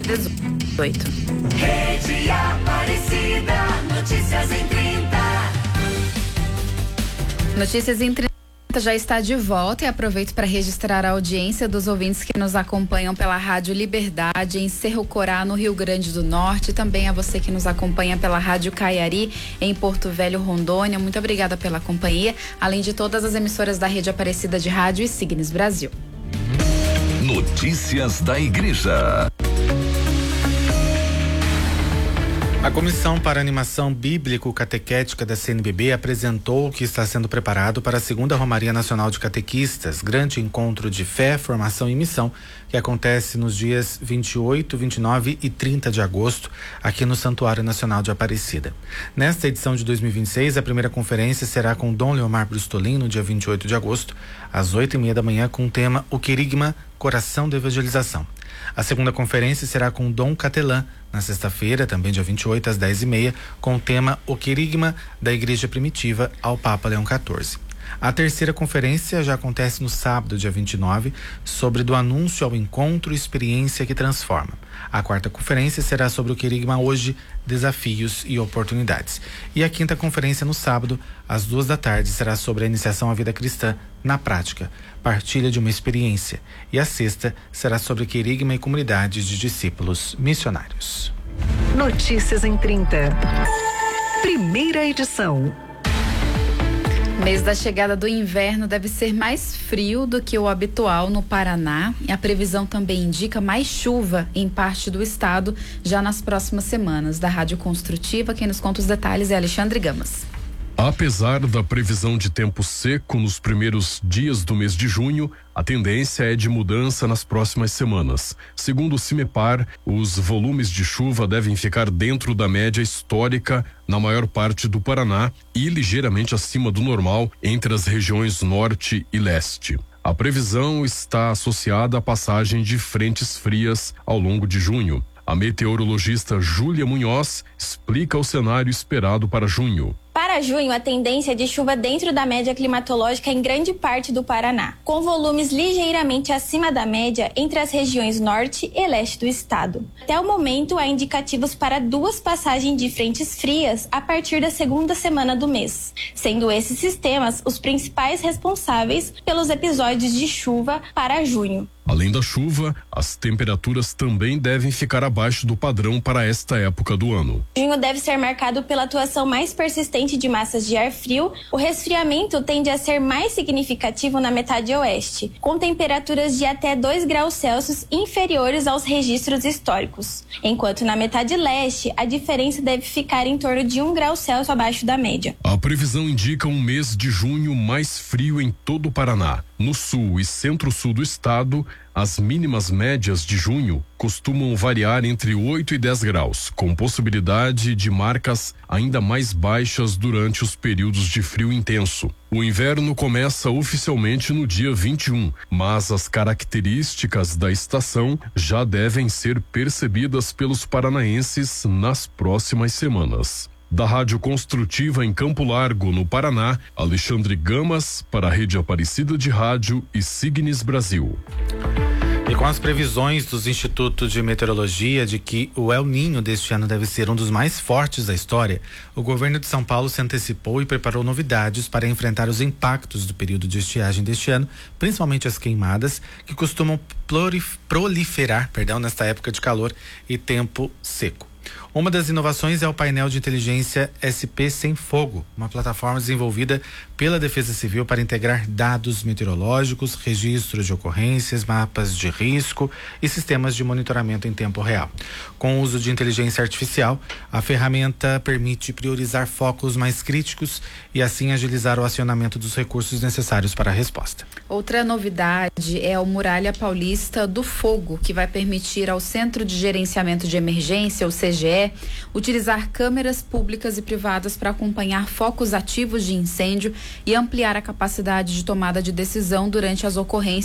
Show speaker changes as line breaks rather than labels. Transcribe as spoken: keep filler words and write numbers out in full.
dezoito.
Rede Aparecida, notícias em trinta.
Notícias em trinta já está de volta e aproveito para registrar a audiência dos ouvintes que nos acompanham pela Rádio Liberdade em Cerro Corá, no Rio Grande do Norte, e também a você que nos acompanha pela Rádio Caiari em Porto Velho, Rondônia. Muito obrigada pela companhia, além de todas as emissoras da Rede Aparecida de Rádio e Signes Brasil.
Notícias da Igreja.
A Comissão para a Animação Bíblico-Catequética da C N B B apresentou que está sendo preparado para a segunda Romaria Nacional de Catequistas, grande encontro de fé, formação e missão, que acontece nos dias vinte e oito, vinte e nove e trinta de agosto, aqui no Santuário Nacional de Aparecida. Nesta edição de dois mil e vinte e seis, a primeira conferência será com Dom Leomar Brustolin, no dia vinte e oito de agosto, às oito e meia da manhã, com o tema O Querigma, Coração da Evangelização. A segunda conferência será com Dom Catelã, na sexta-feira, também dia vinte e oito, às dez e meia, com o tema O Querigma da Igreja Primitiva ao Papa Leão quatorze. A terceira conferência já acontece no sábado, dia vinte e nove, sobre do anúncio ao encontro experiência que transforma. A quarta conferência será sobre o Querigma hoje, desafios e oportunidades. E a quinta conferência no sábado, às duas da tarde, será sobre a iniciação à vida cristã na prática, partilha de uma experiência. E a sexta será sobre Querigma e comunidades de discípulos missionários.
Notícias em trinta. Primeira edição.
Mês da chegada do inverno deve ser mais frio do que o habitual no Paraná, e a previsão também indica mais chuva em parte do estado já nas próximas semanas. Da Rádio Construtiva, quem nos conta os detalhes é Alexandre Gamas.
Apesar da previsão de tempo seco nos primeiros dias do mês de junho, a tendência é de mudança nas próximas semanas. Segundo o CIMEPAR, os volumes de chuva devem ficar dentro da média histórica na maior parte do Paraná e ligeiramente acima do normal entre as regiões norte e leste. A previsão está associada à passagem de frentes frias ao longo de junho. A meteorologista Júlia Munhoz explica o cenário esperado para junho.
Para junho, a tendência é de chuva dentro da média climatológica em grande parte do Paraná, com volumes ligeiramente acima da média entre as regiões norte e leste do estado. Até o momento, há indicativos para duas passagens de frentes frias a partir da segunda semana do mês, sendo esses sistemas os principais responsáveis pelos episódios de chuva para junho.
Além da chuva, as temperaturas também devem ficar abaixo do padrão para esta época do ano.
Junho deve ser marcado pela atuação mais persistente de massas de ar frio. O resfriamento tende a ser mais significativo na metade oeste, com temperaturas de até dois graus Celsius inferiores aos registros históricos, enquanto na metade leste a diferença deve ficar em torno de um grau Celsius abaixo da média.
A previsão indica um mês de junho mais frio em todo o Paraná. No sul e centro-sul do estado, as mínimas médias de junho costumam variar entre oito e dez graus, com possibilidade de marcas ainda mais baixas durante os períodos de frio intenso. O inverno começa oficialmente no dia vinte e um, mas as características da estação já devem ser percebidas pelos paranaenses nas próximas semanas. Da Rádio Construtiva em Campo Largo, no Paraná, Alexandre Gamas, para a Rede Aparecida de Rádio e Signes Brasil.
E com as previsões dos institutos de meteorologia de que o El Niño deste ano deve ser um dos mais fortes da história, o governo de São Paulo se antecipou e preparou novidades para enfrentar os impactos do período de estiagem deste ano, principalmente as queimadas, que costumam proliferar, perdão, nesta época de calor e tempo seco. Uma das inovações é o painel de inteligência S P Sem Fogo, uma plataforma desenvolvida pela Defesa Civil para integrar dados meteorológicos, registros de ocorrências, mapas de risco e sistemas de monitoramento em tempo real. Com o uso de inteligência artificial, a ferramenta permite priorizar focos mais críticos e assim agilizar o acionamento dos recursos necessários para a resposta.
Outra novidade é o Muralha Paulista do Fogo, que vai permitir ao Centro de Gerenciamento de Emergência, o C G E, utilizar câmeras públicas e privadas para acompanhar focos ativos de incêndio e ampliar a capacidade de tomada de decisão durante as ocorrências